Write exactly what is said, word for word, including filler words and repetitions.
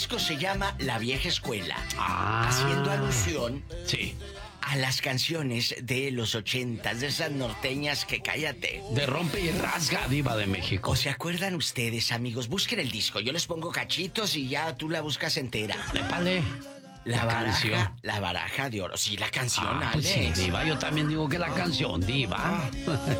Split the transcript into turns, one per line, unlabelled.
disco se llama La Vieja Escuela.
Ah.
Haciendo alusión...
Sí.
A las canciones de los ochentas, de esas norteñas que cállate.
De rompe y rasga, diva de México.
¿O se acuerdan ustedes, amigos? Busquen el disco, yo les pongo cachitos y ya tú la buscas entera.
Épale.
La,
La
baraja,
canción.
la baraja de oro. Sí, la canción,
Ah,
Alex.
pues sí, diva, yo también digo que la canción, diva.